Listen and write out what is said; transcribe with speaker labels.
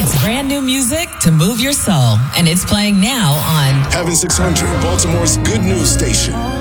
Speaker 1: It's brand new music to move your soul, and it's playing now on
Speaker 2: Heaven 600, Baltimore's good news station.